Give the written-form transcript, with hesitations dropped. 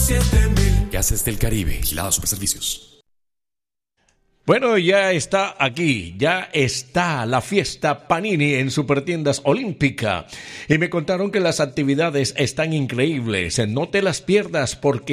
Gases del Caribe, Vigilado Superservicios. Bueno, ya está aquí, ya está la fiesta Panini en Supertiendas Olímpica y me contaron que las actividades están increíbles, no te las pierdas porque